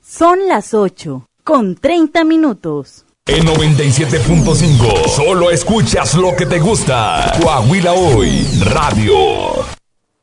Son las 8:30. En 97.5, solo escuchas lo que te gusta. Coahuila Hoy, Radio.